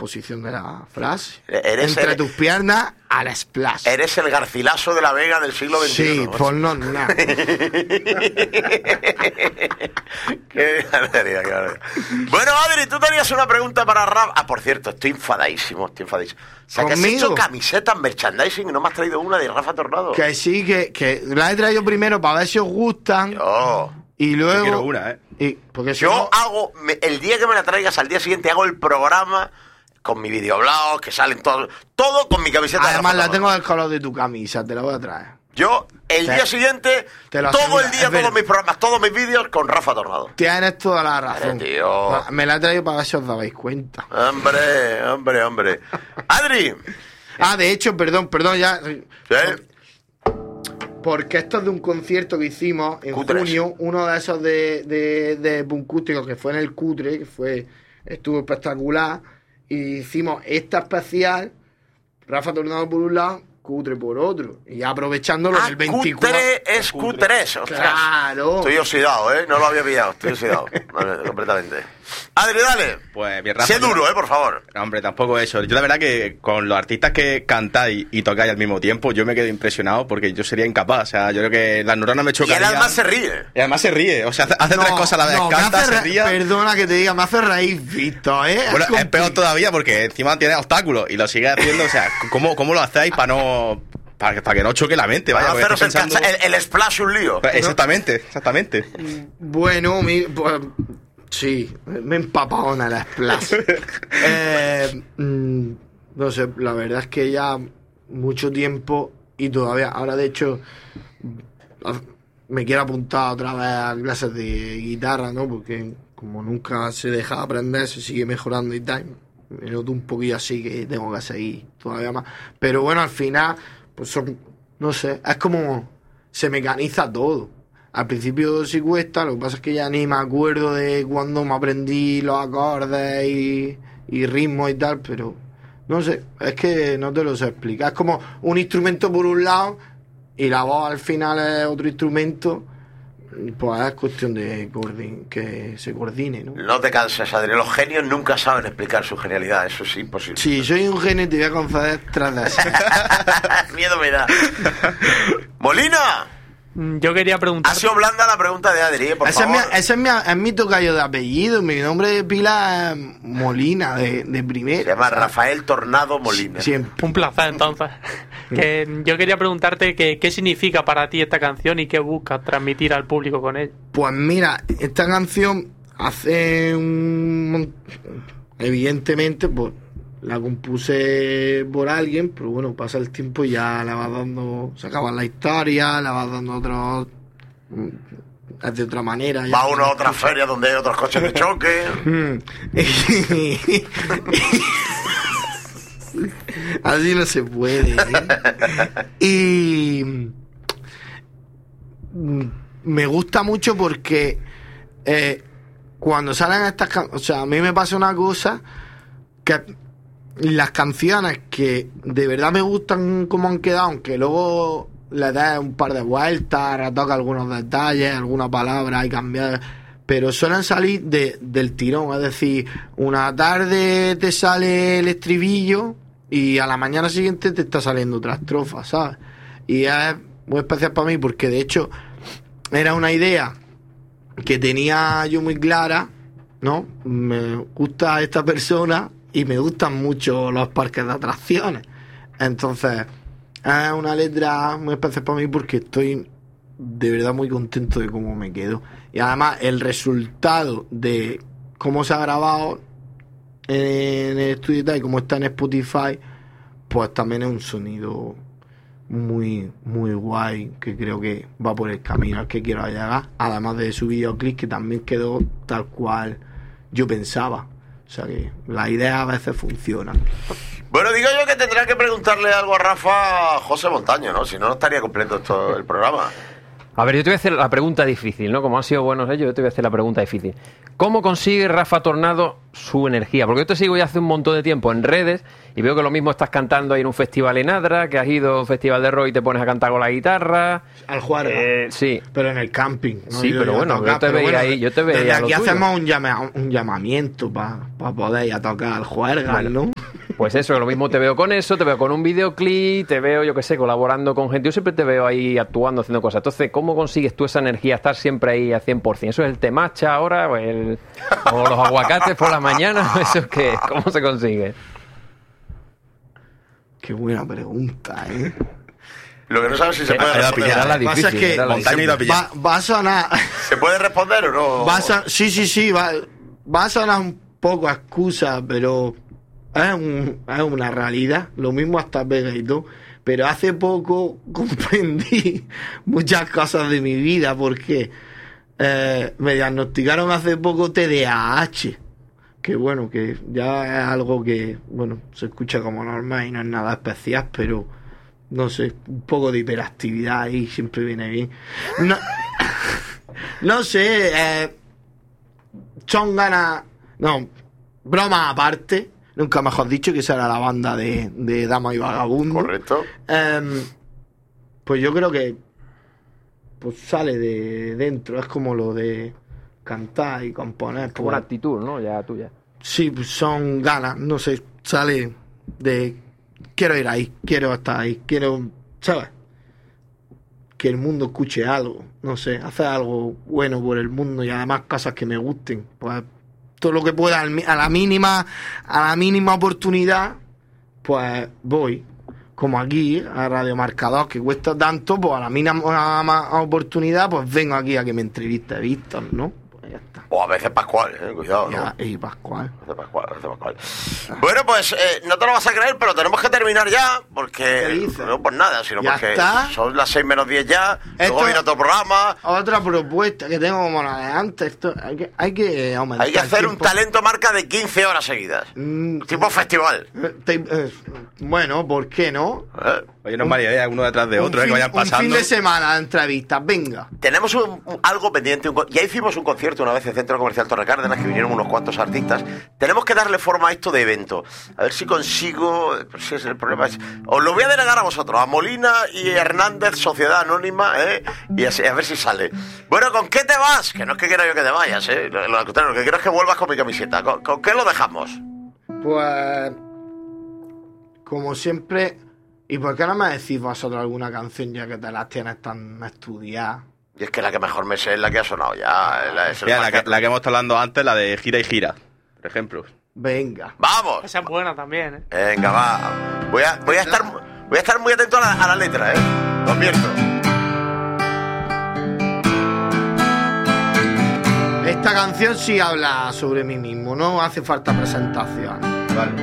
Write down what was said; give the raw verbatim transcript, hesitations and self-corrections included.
posición de la frase. Eres Entre el, tus piernas a la splash. Eres el Garcilaso de la Vega del siglo veintiuno. Sí, pues no, nada. Qué galería, qué galería. Bueno, Adri, tú tenías una pregunta para Rafa. Ah, por cierto, estoy enfadadísimo, estoy enfadadísimo. O sea, que has ¿Conmigo? hecho camisetas, merchandising y no me has traído una de Rafa Tornado. Que sí, que, que la he traído primero para ver si os gustan. Yo, Y luego... Yo quiero una, ¿eh? Y, porque si yo no- hago, me- el día que me la traigas, al día siguiente hago el programa con mi videoblog, que salen todos, todo con mi camiseta de Además Rafa la Tornado. tengo del color de tu camisa, te la voy a traer. Yo, el Te- día siguiente, te lo todo aseguro, el día, es todos verdad. mis programas, todos mis vídeos con Rafa Tornado. Tienes toda la razón. Eh, tío. Me la he traído para ver si os dabais cuenta. Hombre, hombre, hombre. Adri. Ah, de hecho, perdón, perdón, ya... ¿Sí? Porque esto es de un concierto que hicimos en Cutres. junio, uno de esos de, de, de Buncústico, que fue en el Cutre, que fue estuvo espectacular, y hicimos esta especial, Rafa Tornado por un lado, Cutre por otro, y ya aprovechándolo Ah, del veinticuatro. Q tres es Q tres, ostras. Claro. Estoy oxidado, ¿eh? No lo había pillado, estoy oxidado. Vale, completamente. Adri, dale. Pues mi Rafa. Sé duro, ¿eh? Por favor. No, hombre, tampoco eso. Yo la verdad que con los artistas que cantáis y tocáis al mismo tiempo, yo me quedo impresionado porque yo sería incapaz. O sea, yo creo que las neuronas me Y él chocarían. además se ríe. Y además se ríe. O sea, hace, hace No, tres cosas a la vez. no, me Canta, hace se re- ríe. Perdona que te diga, me hace reír, Víctor, ¿eh? Bueno, Es es peor todavía porque encima tiene obstáculos y lo sigue haciendo. O sea, ¿cómo, cómo lo hacéis para no. Para, para que no choque la mente? Vaya, Vaya, porque haceros estoy el, pensando- cansa- el, el splash un lío. Exactamente, exactamente. Bueno, mi, pues, sí, me empapona la splash. eh, mm, no sé, la verdad es que ya mucho tiempo y todavía, ahora de hecho, me quiero apuntar otra vez a clases de guitarra, ¿no? Porque como nunca se deja de aprender, se sigue mejorando y tal. Me noto un poquillo así que tengo que seguir todavía más. Pero bueno, al final, pues son, no sé, es como se mecaniza todo. Al principio sí cuesta, lo que pasa es que ya ni me acuerdo de cuando me aprendí los acordes y, y ritmos y tal, pero no sé, es que no te lo sé explicar. Es como un instrumento por un lado y la voz al final es otro instrumento, pues es cuestión de coordin- que se coordine, ¿no? No te canses, Adri. Los genios nunca saben explicar su genialidad. Eso es imposible. Si soy un genio te voy a conceder tras de así. Miedo me da. Molina. Yo quería preguntar. Ha sido blanda la pregunta de Adri, ¿eh? Por Ese es, mi, favor. ese es mi, es mi tocayo de apellido. Mi nombre de pila es Molina, de, de primera. Se llama o sea, Rafael Tornado Molina. Siempre. Un placer, entonces. Que yo quería preguntarte que, qué significa para ti esta canción y qué buscas transmitir al público con ella. Pues mira, esta canción hace un... mon- Evidentemente, pues la compuse por alguien, pero bueno, pasa el tiempo y ya la vas dando... Se acaban la historia, la vas dando otros... Es de otra manera. ya. Va uno a otra feria donde hay otros coches de choque. Mm. Así no se puede, ¿eh? Y mm, me gusta mucho porque eh, cuando salen estas canciones, o sea, a mí me pasa una cosa, que las canciones que de verdad me gustan como han quedado, aunque luego le des un par de vueltas, retoca algunos detalles, alguna palabra y cambiar, pero suelen salir de, del tirón. Es decir, una tarde te sale el estribillo y a la mañana siguiente te está saliendo otra estrofa, ¿sabes? Y es muy especial para mí porque de hecho era una idea que tenía yo muy clara, ¿no? Me gusta esta persona y me gustan mucho los parques de atracciones. Entonces, es una letra muy especial para mí porque estoy de verdad muy contento de cómo me quedo. Y además, el resultado de cómo se ha grabado en el estudio y tal, y cómo está en Spotify, pues también es un sonido muy, muy guay, que creo que va por el camino al que quiero llegar. Además de su videoclip, que también quedó tal cual yo pensaba. O sea que las ideas a veces funcionan. Bueno, digo yo que tendrá que preguntarle algo a Rafa José Montaño, ¿no? Si no, no estaría completo esto el programa. A ver, yo te voy a hacer la pregunta difícil, ¿no? Como han sido buenos ellos, yo te voy a hacer la pregunta difícil. ¿Cómo consigue Rafa Tornado su energía? Porque yo te sigo ya hace un montón de tiempo en redes y veo que lo mismo estás cantando ahí en un festival en Adra, que has ido a un festival de rock y te pones a cantar con la guitarra. Al Juarga. Eh, sí. Pero en el camping. ¿no? Sí, Yo pero iba a bueno, tocar, yo te pero veía ahí, yo te veía Desde lo aquí tuyo. hacemos un, llama, un llamamiento para pa poder ir a tocar al Juarga, Bueno. ¿no? Pues eso, lo mismo te veo con eso, te veo con un videoclip, te veo, yo qué sé, colaborando con gente. Yo siempre te veo ahí actuando, haciendo cosas. Entonces, ¿cómo consigues tú esa energía, estar siempre ahí a cien por ciento? ¿Eso es el temacha ahora? ¿O, el, o los aguacates por la mañana? ¿Eso es qué? ¿Cómo se consigue? Qué buena pregunta, ¿eh? Lo que no sabes si se Eh, puede era la responder. pillera, la Lo que pasa es difícil, que era la Montaña y la pillera. va, va a sonar... ¿Se puede responder o no? Va a son- sí, sí, sí, va, va a sonar un poco a excusa, pero es, un- es una realidad. Lo mismo hasta Vega y todo. Pero hace poco comprendí muchas cosas de mi vida porque eh, me diagnosticaron hace poco T D A H. Que bueno, que ya es algo que, bueno, se escucha como normal y no es nada especial, pero no sé, un poco de hiperactividad ahí siempre viene bien. No, no sé, eh, son ganas, no, broma aparte, nunca mejor dicho, que esa era la banda de, de Dama y Vagabundo. Correcto. Em, pues yo creo que pues sale de dentro, es como lo de cantar y componer. Como una Pues, actitud, ¿no? Ya tuya. sí, pues son ganas, no sé, sale de quiero ir ahí, quiero estar ahí, quiero, ¿sabes? Que el mundo escuche algo, no sé, hacer algo bueno por el mundo y además cosas que me gusten, pues todo lo que pueda al mi- a la mínima, a la mínima oportunidad, pues voy. Como aquí, a Radio Marcador, que cuesta tanto, pues a la mínima ma- oportunidad, pues vengo aquí a que me entreviste Víctor, ¿no? Pues ya está. O a veces Pascual, eh, cuidado, ¿no? Ya, y Pascual. A veces Pascual, a veces Pascual. Bueno, pues eh, no te lo vas a creer, pero tenemos que terminar ya, ¿Qué porque dices? no por nada, sino ¿Ya porque está? son las seis menos diez ya, Esto- luego viene otro programa. Otra propuesta que tengo como la de antes, esto, hay que, hay que aumentar Hay que el hacer un tiempo. talento marca de quince horas seguidas. Mm, Tipo festival. eh, te- eh, bueno, ¿por qué no? ¿eh? Oye, no es mala idea, uno detrás de otro, un, eh, que fin, vayan un fin pasando. de semana de entrevistas, venga. Tenemos un- un- algo pendiente. un co- ya hicimos un concierto una vez en Centro Comercial Torre Cárdenas, que vinieron unos cuantos artistas. Tenemos que darle forma a esto de evento. A ver si consigo. Pues si es el problema. Es, os lo voy a delegar a vosotros, a Molina y Hernández, Sociedad Anónima, ¿eh? Y así, a ver si sale. Bueno, ¿con qué te vas? Que no es que quiera yo que te vayas, ¿eh? Lo, lo contrario, lo que quiero es que vuelvas con mi camiseta. ¿Con, con qué lo dejamos? Pues, como siempre, ¿y por qué no me decís vosotros alguna canción ya que te las tienes tan estudiadas? Y es que la que mejor me sé es la que ha sonado ya. La, es el Mira, la, marca- que, la que hemos estado hablando antes, la de gira y gira, por ejemplo. Venga. ¡Vamos! Esa es buena también, ¿eh? Venga, va. Voy a, voy a, estar, voy a estar muy atento a la, a la letra, ¿eh? Lo advierto. Esta canción sí habla sobre mí mismo, no hace falta presentación. Vale.